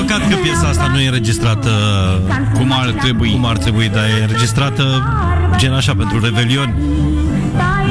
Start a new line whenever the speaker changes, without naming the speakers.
păcat că piesa asta nu e înregistrată
cum ar trebui.
dar e înregistrată gen așa pentru Revelion.